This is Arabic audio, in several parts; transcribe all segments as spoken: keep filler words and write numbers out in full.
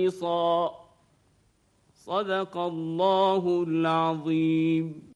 صدق الله العظيم.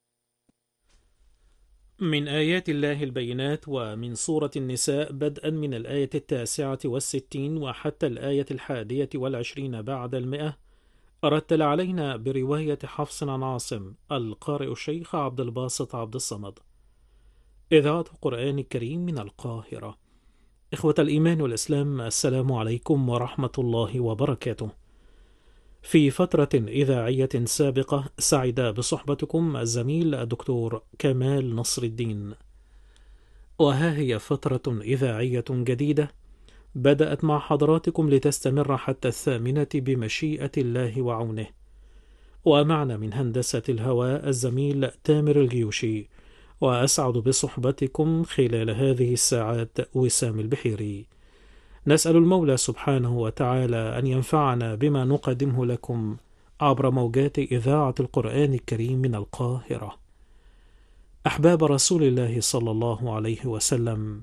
من آيات الله البينات ومن سورة النساء بدءا من الآية التاسعة والستين وحتى الآية الحادية والعشرين بعد المئة. رتل علينا برواية حفص عن عاصم القارئ الشيخ عبد الباسط عبد الصمد. إذاعة القرآن الكريم من القاهرة. إخوة الإيمان والإسلام، السلام عليكم ورحمة الله وبركاته. في فترة إذاعية سابقة سعد بصحبتكم الزميل الدكتور كمال نصر الدين، وها هي فترة إذاعية جديدة بدأت مع حضراتكم لتستمر حتى الثامنة بمشيئة الله وعونه. ومعنا من هندسة الهواء الزميل تامر الجيوشي، وأسعد بصحبتكم خلال هذه الساعات وسام البحيري. نسأل المولى سبحانه وتعالى أن ينفعنا بما نقدمه لكم عبر موجات إذاعة القرآن الكريم من القاهرة. أحباب رسول الله صلى الله عليه وسلم،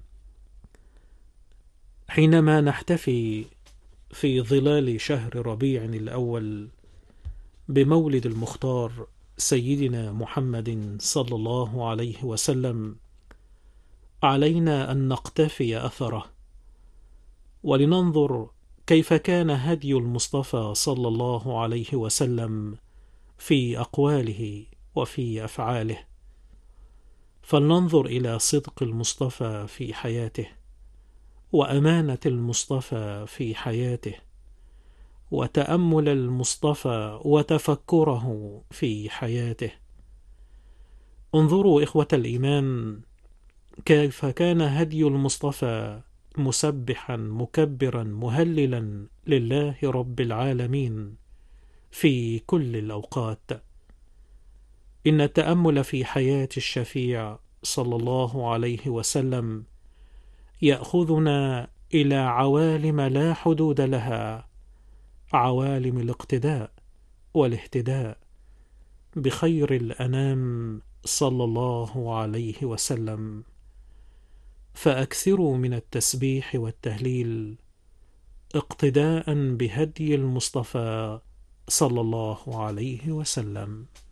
حينما نحتفي في ظلال شهر ربيع الأول بمولد المختار سيدنا محمد صلى الله عليه وسلم، علينا أن نقتفي أثره ولننظر كيف كان هدي المصطفى صلى الله عليه وسلم في أقواله وفي أفعاله. فلننظر إلى صدق المصطفى في حياته، وأمانة المصطفى في حياته، وتأمل المصطفى وتفكره في حياته. انظروا إخوة الإيمان كيف كان هدي المصطفى مسبحا مكبرا مهللا لله رب العالمين في كل الأوقات. إن التأمل في حياة الشفيع صلى الله عليه وسلم يأخذنا إلى عوالم لا حدود لها، عوالم الاقتداء والاهتداء بخير الأنام صلى الله عليه وسلم. فأكثروا من التسبيح والتهليل اقتداء بهدي المصطفى صلى الله عليه وسلم.